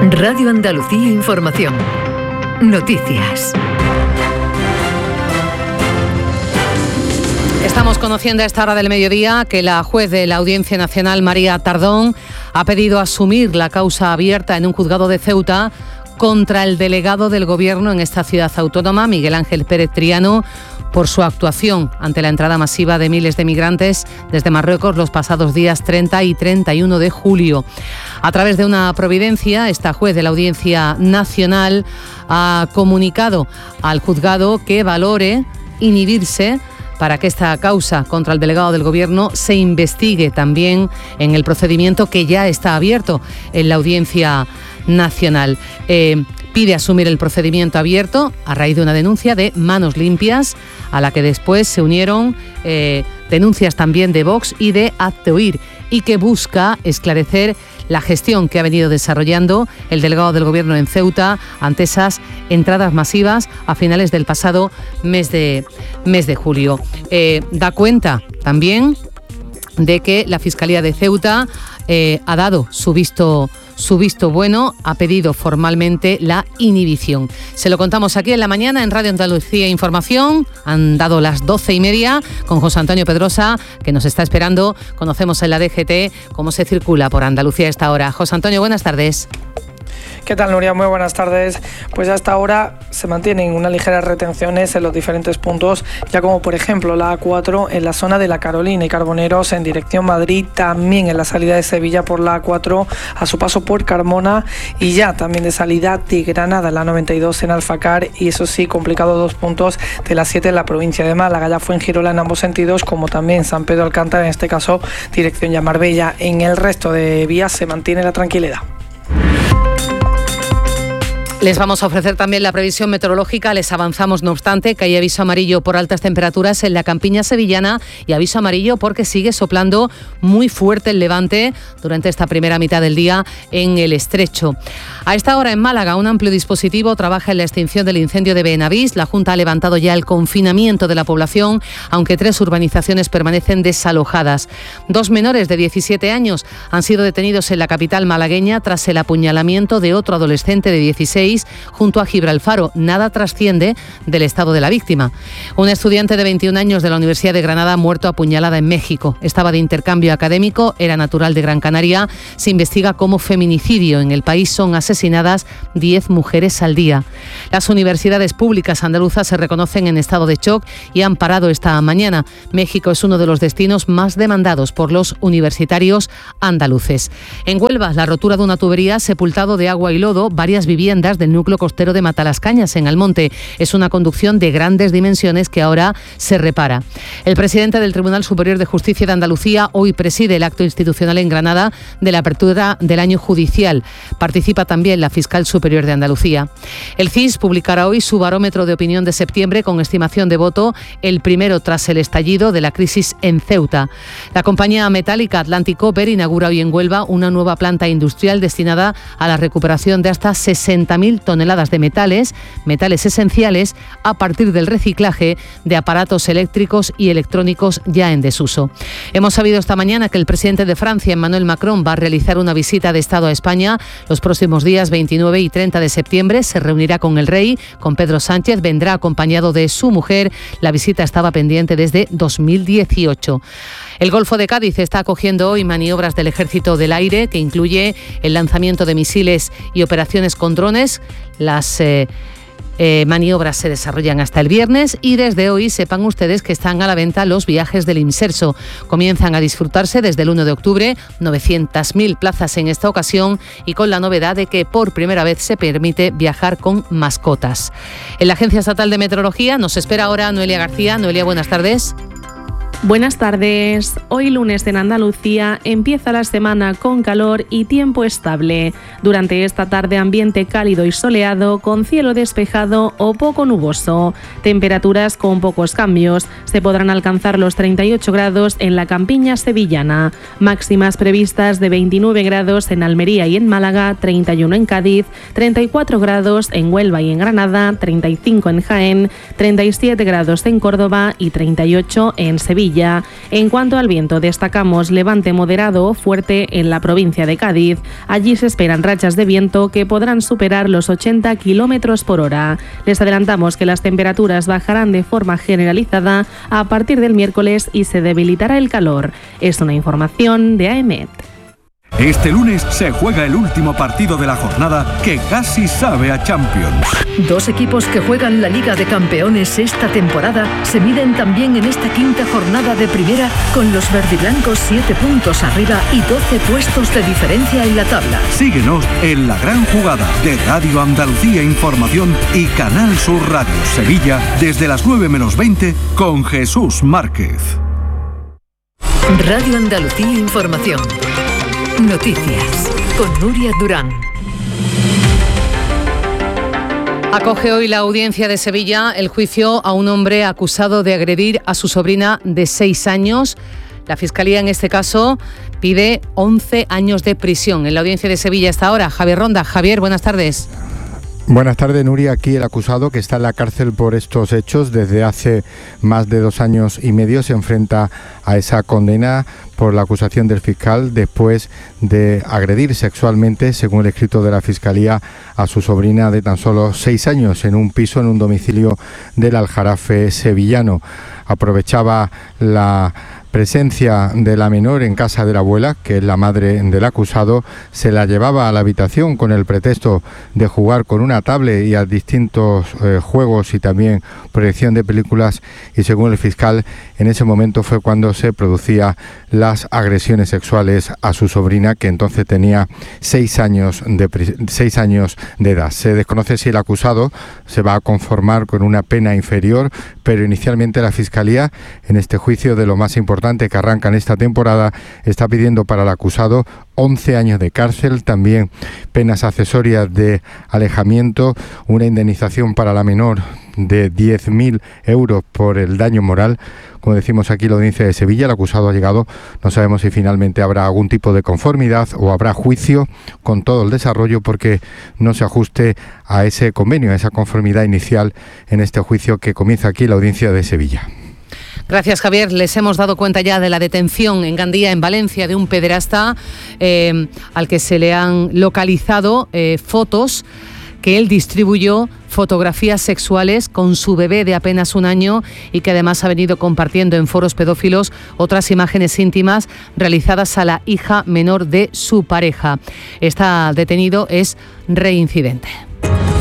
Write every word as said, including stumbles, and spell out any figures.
Radio Andalucía Información. Noticias. Estamos conociendo a esta hora del mediodía que la juez de la Audiencia Nacional, María Tardón, ha pedido asumir la causa abierta en un juzgado de Ceuta contra el delegado del Gobierno en esta ciudad autónoma, Miguel Ángel Pérez Triano, por su actuación ante la entrada masiva de miles de migrantes desde Marruecos los pasados días treinta y treinta y uno de julio. A través de una providencia, esta juez de la Audiencia Nacional ha comunicado al juzgado que valore inhibirse para que esta causa contra el delegado del Gobierno se investigue también en el procedimiento que ya está abierto en la Audiencia Nacional. Eh, pide asumir el procedimiento abierto a raíz de una denuncia de Manos Limpias, a la que después se unieron eh, denuncias también de Vox y de Hazte Oír, y que busca esclarecer la gestión que ha venido desarrollando el delegado del Gobierno en Ceuta ante esas entradas masivas a finales del pasado mes de, mes de julio. Eh, da cuenta también de que la Fiscalía de Ceuta eh, ha dado su visto su visto bueno, ha pedido formalmente la inhibición. Se lo contamos aquí en la mañana en Radio Andalucía Información. Han dado las doce y media con José Antonio Pedrosa, que nos está esperando. Conocemos en la D G T cómo se circula por Andalucía a esta hora. José Antonio, buenas tardes. ¿Qué tal, Nuria? Muy buenas tardes. Pues hasta ahora se mantienen unas ligeras retenciones en los diferentes puntos, ya como por ejemplo la A cuatro en la zona de La Carolina y Carboneros en dirección Madrid, también en la salida de Sevilla por la A cuatro a su paso por Carmona y ya también de salida de Granada, la noventa y dos en Alfacar, y eso sí, complicado dos puntos de la siete en la provincia de Málaga. Ya fue en Fuengirola en ambos sentidos, como también San Pedro Alcántara, en este caso dirección ya Marbella. En el resto de vías se mantiene la tranquilidad. Les vamos a ofrecer también la previsión meteorológica. Les avanzamos, no obstante, que hay aviso amarillo por altas temperaturas en la campiña sevillana y aviso amarillo porque sigue soplando muy fuerte el levante durante esta primera mitad del día en el Estrecho. A esta hora en Málaga, un amplio dispositivo trabaja en la extinción del incendio de Benavís. La Junta ha levantado ya el confinamiento de la población, aunque tres urbanizaciones permanecen desalojadas. Dos menores de diecisiete años han sido detenidos en la capital malagueña tras el apuñalamiento de otro adolescente de dieciséis junto a Gibralfaro. Nada trasciende del estado de la víctima. Un estudiante de veintiún años de la Universidad de Granada ha muerto apuñalada en México. Estaba de intercambio académico, era natural de Gran Canaria. Se investiga como feminicidio. En el país son asesinadas diez mujeres al día. Las universidades públicas andaluzas se reconocen en estado de shock y han parado esta mañana. México es uno de los destinos más demandados por los universitarios andaluces. En Huelva, la rotura de una tubería ha sepultado de agua y lodo varias viviendas del núcleo costero de Matalascañas, en Almonte. Es una conducción de grandes dimensiones que ahora se repara. El presidente del Tribunal Superior de Justicia de Andalucía hoy preside el acto institucional en Granada de la apertura del año judicial. Participa también la fiscal superior de Andalucía. El C I S publicará hoy su barómetro de opinión de septiembre con estimación de voto, el primero tras el estallido de la crisis en Ceuta. La compañía metálica Atlantic Copper inaugura hoy en Huelva una nueva planta industrial destinada a la recuperación de hasta sesenta mil toneladas de metales, metales esenciales, a partir del reciclaje de aparatos eléctricos y electrónicos ya en desuso. Hemos sabido esta mañana que el presidente de Francia, Emmanuel Macron, va a realizar una visita de Estado a España los próximos días veintinueve y treinta de septiembre. Se reunirá con el rey, con Pedro Sánchez, vendrá acompañado de su mujer. La visita estaba pendiente desde dos mil dieciocho. El Golfo de Cádiz está acogiendo hoy maniobras del Ejército del Aire, que incluye el lanzamiento de misiles y operaciones con drones. Las eh, eh, maniobras se desarrollan hasta el viernes y desde hoy sepan ustedes que están a la venta los viajes del Imserso. Comienzan a disfrutarse desde el uno de octubre, novecientas mil plazas en esta ocasión y con la novedad de que por primera vez se permite viajar con mascotas. En la Agencia Estatal de Meteorología nos espera ahora Noelia García. Noelia, buenas tardes. Buenas tardes. Hoy lunes en Andalucía empieza la semana con calor y tiempo estable. Durante esta tarde ambiente cálido y soleado con cielo despejado o poco nuboso. Temperaturas con pocos cambios. Se podrán alcanzar los treinta y ocho grados en la campiña sevillana. Máximas previstas de veintinueve grados en Almería y en Málaga, treinta y uno en Cádiz, treinta y cuatro grados en Huelva y en Granada, treinta y cinco en Jaén, treinta y siete grados en Córdoba y treinta y ocho en Sevilla. Sevilla. En cuanto al viento, destacamos levante moderado o fuerte en la provincia de Cádiz. Allí se esperan rachas de viento que podrán superar los ochenta kilómetros por hora. Les adelantamos que las temperaturas bajarán de forma generalizada a partir del miércoles y se debilitará el calor. Es una información de A E M E T. Este lunes se juega el último partido de la jornada que casi sabe a Champions. Dos equipos que juegan la Liga de Campeones esta temporada se miden también en esta quinta jornada de primera, con los verdiblancos siete puntos arriba y doce puestos de diferencia en la tabla. Síguenos en La Gran Jugada de Radio Andalucía Información y Canal Sur Radio Sevilla desde las nueve menos veinte con Jesús Márquez. Radio Andalucía Información. Noticias con Nuria Durán. Acoge hoy la audiencia de Sevilla el juicio a un hombre acusado de agredir a su sobrina de seis años. La Fiscalía en este caso pide once años de prisión. En la audiencia de Sevilla hasta ahora, Javier Ronda. Javier, buenas tardes. Buenas tardes, Nuria. Aquí el acusado, que está en la cárcel por estos hechos desde hace más de dos años y medio, se enfrenta a esa condena por la acusación del fiscal después de agredir sexualmente, según el escrito de la Fiscalía, a su sobrina de tan solo seis años en un piso en un domicilio del Aljarafe sevillano. Aprovechaba la presencia de la menor en casa de la abuela, que es la madre del acusado, se la llevaba a la habitación con el pretexto de jugar con una tablet y a distintos eh, juegos y también proyección de películas, y según el fiscal, en ese momento fue cuando se producían las agresiones sexuales a su sobrina, que entonces tenía seis años de, seis años de edad. Se desconoce si el acusado se va a conformar con una pena inferior, pero inicialmente la Fiscalía, en este juicio de lo más importante que arranca en esta temporada, está pidiendo para el acusado once años de cárcel, también penas accesorias de alejamiento, una indemnización para la menor de diez mil euros por el daño moral. Como decimos aquí, la audiencia de Sevilla, el acusado ha llegado, no sabemos si finalmente habrá algún tipo de conformidad o habrá juicio con todo el desarrollo, porque no se ajuste a ese convenio, a esa conformidad inicial en este juicio que comienza aquí la audiencia de Sevilla. Gracias, Javier. Les hemos dado cuenta ya de la detención en Gandía, en Valencia, de un pederasta eh, al que se le han localizado eh, fotos que él distribuyó, fotografías sexuales con su bebé de apenas un año, y que además ha venido compartiendo en foros pedófilos otras imágenes íntimas realizadas a la hija menor de su pareja. Está detenido, es reincidente.